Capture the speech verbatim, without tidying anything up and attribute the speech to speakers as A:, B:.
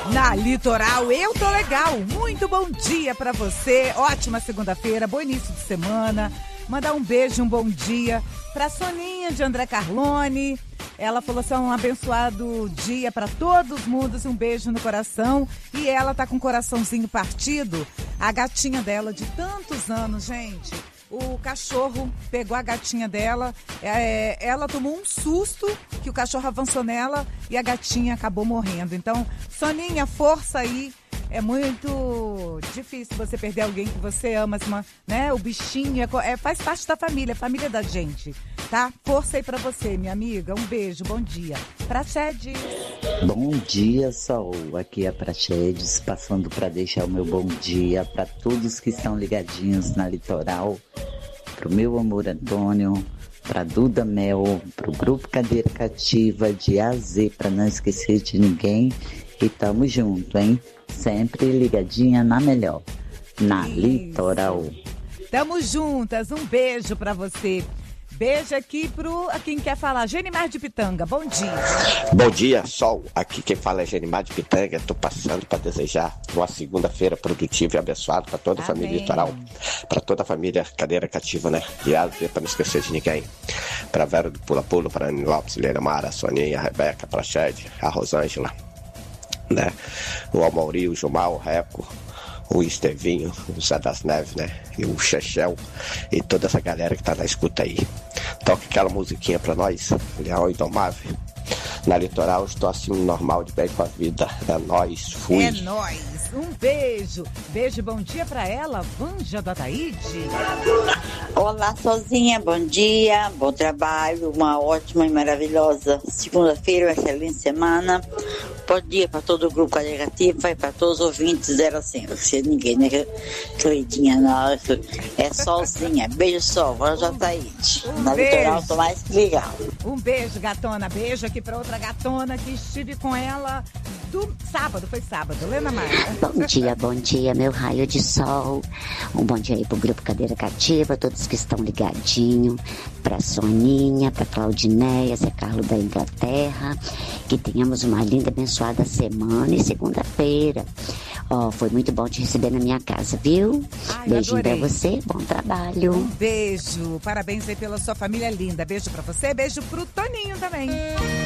A: Na Litoral, eu tô legal. Muito bom dia pra você. Ótima segunda-feira, bom início de semana. Mandar um beijo, um bom dia pra Soninha de André Carlone. Ela falou assim, um abençoado dia pra todos os mundos, um beijo no coração. E ela tá com o coraçãozinho partido. A gatinha dela de tantos anos, gente. O cachorro pegou a gatinha dela, é, ela tomou um susto que o cachorro avançou nela e a gatinha acabou morrendo. Então, Soninha, força aí. É muito difícil você perder alguém que você ama, uma, né? O bichinho é, é, faz parte da família, é família da gente, tá? Força aí pra você, minha amiga. Um beijo, bom dia. Praxedes.
B: Bom dia, Sol. Aqui é a Praxedes, passando para deixar o meu bom dia para todos que estão ligadinhos na Litoral, pro meu amor Antônio, pra Duda Mel, pro Grupo Cadeira Cativa, de A a Z, pra não esquecer de ninguém. E tamo junto, hein? Sempre ligadinha na melhor, na Isso. Litoral.
A: Tamo juntas, um beijo pra você. Beijo aqui pro a quem quer falar, Genimar de Pitanga, bom dia.
C: Bom dia, Sol. Aqui quem fala é Genimar de Pitanga. Tô passando para desejar uma segunda-feira produtiva e abençoada para toda a Amém. Família Litoral, para toda a família Cadeira Cativa, né? E a para não esquecer de ninguém. Para Vera do Pula Pula, para Anny Lopes, Leila Mara, a Soninha, a Rebeca, a Praxede, a Rosângela, né? O Almauri, o Jumal, o Reco, o Estevinho, o Zé das Neves, né? E o Chechel e toda essa galera que tá na escuta aí. Toca aquela musiquinha pra nós, Leão Indomável. Na Litoral, estou assim, normal, de bem com a vida. É nóis, fui.
A: É nóis. Um beijo. Beijo e bom dia pra ela, Vanja do Ataíde.
D: Olá, sozinha, bom dia, bom trabalho, uma ótima e maravilhosa segunda-feira, uma excelente semana. Bom dia para todo o grupo Cadeirativo e para todos os ouvintes zero a cem. Se ninguém, né? Cleidinha, não, é solzinha. Beijo, Sol, Vanja do Ataíde.
A: Um
D: Na
A: beijo.
D: Litoral, tô mais que legal.
A: Um beijo, gatona. Beijo aqui pra outra gatona que estive com ela do sábado, foi sábado. Lena Maia.
E: Bom dia, bom dia, meu raio de sol. Um bom dia aí pro Grupo Cadeira Cativa, todos que estão ligadinhos, pra Soninha, pra Claudinéia, Zé Carlos da Inglaterra. Que tenhamos uma linda, abençoada semana e segunda-feira. Ó, oh, foi muito bom te receber na minha casa, viu?
A: Ai,
E: Beijinho
A: adorei.
E: pra você, bom trabalho.
A: Um beijo. Parabéns aí pela sua família linda. Beijo pra você, beijo pro Toninho também.